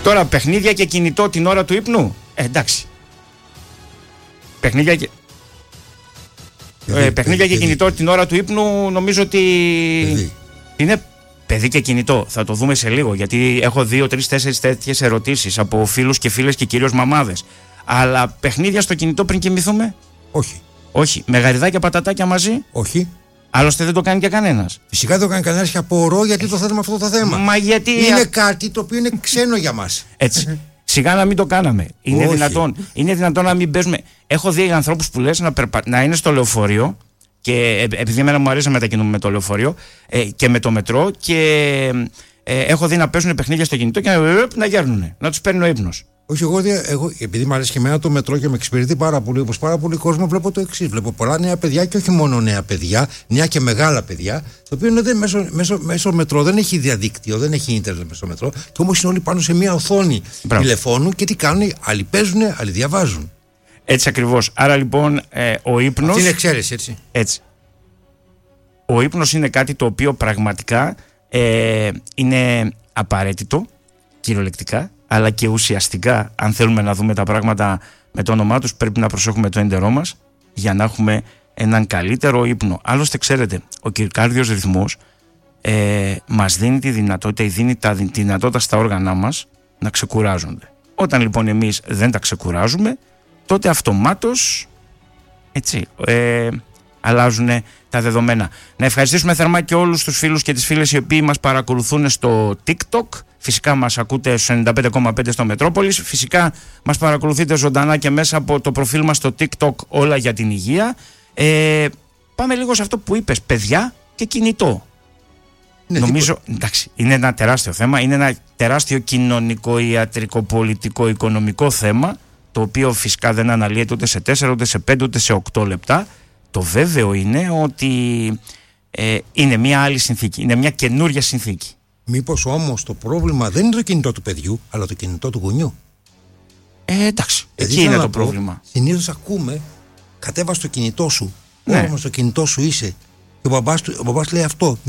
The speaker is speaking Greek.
Τώρα παιχνίδια και κινητό την ώρα του ύπνου. Εντάξει. Παιχνίδια και κινητό την ώρα του ύπνου νομίζω ότι είναι παιδί και κινητό. Θα το δούμε σε λίγο, γιατί έχω 2, 3, 4 τέτοιες ερωτήσεις από φίλους και φίλες και κυρίως μαμάδες. Αλλά παιχνίδια στο κινητό πριν κοιμηθούμε? Όχι. Όχι. Με γαριδάκια πατατάκια μαζί? Όχι. Άλλωστε δεν το κάνει και κανένας. Φυσικά δεν το κάνει κανένας και απορώ γιατί το θέτουμε αυτό το θέμα. Μα γιατί. Είναι κάτι το οποίο είναι ξένο για μας. Έτσι. Σιγά να μην το κάναμε. Είναι δυνατόν να μην παίζουμε. Έχω δει ανθρώπους που λες να είναι στο λεωφορείο, και επειδή εμένα μου αρέσει να μετακινούμε με το λεωφορείο και με το μετρό, και έχω δει να παίζουν παιχνίδια στο κινητό και να γέρνουν, να τους παίρνει ο ύπνος. Όχι, εγώ επειδή μου αρέσει και εμένα το μετρό και με εξυπηρετεί πάρα πολύ, όπως πάρα πολύ κόσμο, βλέπω το εξής. Βλέπω πολλά νέα παιδιά, και όχι μόνο νέα παιδιά, νέα και μεγάλα παιδιά, το οποίο είναι μέσω μετρό, δεν έχει διαδίκτυο, δεν έχει ίντερνετ μέσω μετρό, και όμως είναι όλοι πάνω σε μια οθόνη τηλεφώνου, και τι κάνουν, άλλοι παίζουν, άλλοι διαβάζουν. Έτσι ακριβώς. Άρα λοιπόν ο ύπνος. Αυτή είναι εξαίρεση, έτσι. Έτσι. Ο ύπνος είναι κάτι το οποίο πραγματικά είναι απαραίτητο, κυριολεκτικά, αλλά και ουσιαστικά. Αν θέλουμε να δούμε τα πράγματα με το όνομά τους, πρέπει να προσέχουμε το έντερό μας για να έχουμε έναν καλύτερο ύπνο. Άλλωστε, ξέρετε, ο κυρκάρδιος ρυθμός μας δίνει τη δυνατότητα, δίνει τη δυνατότητα στα όργανα μας να ξεκουράζονται. Όταν λοιπόν εμείς δεν τα ξεκουράζουμε, τότε αυτομάτως αλλάζουν τα δεδομένα. Να ευχαριστήσουμε θερμά και όλους τους φίλους και τις φίλες οι οποίοι μας παρακολουθούν στο TikTok. Φυσικά μας ακούτε στο 95,5 στο Μετρόπολης. Φυσικά μας παρακολουθείτε ζωντανά και μέσα από το προφίλ μας στο TikTok, όλα για την υγεία. Πάμε λίγο σε αυτό που είπες, παιδιά και κινητό. Ναι, νομίζω, εντάξει, είναι ένα τεράστιο θέμα. Είναι ένα τεράστιο κοινωνικό, ιατρικό, πολιτικό, οικονομικό θέμα, το οποίο φυσικά δεν αναλύεται ούτε σε 4, ούτε σε 5, ούτε σε 8 λεπτά. Το βέβαιο είναι ότι είναι μια άλλη συνθήκη, είναι μια καινούρια συνθήκη. Μήπως όμως το πρόβλημα δεν είναι το κινητό του παιδιού, αλλά το κινητό του γονιού? Εντάξει, εκεί είναι το πρόβλημα. Συνήθως ακούμε, κατέβασε το κινητό σου, όμως το κινητό σου είσαι, και ο μπαμπάς λέει αυτό.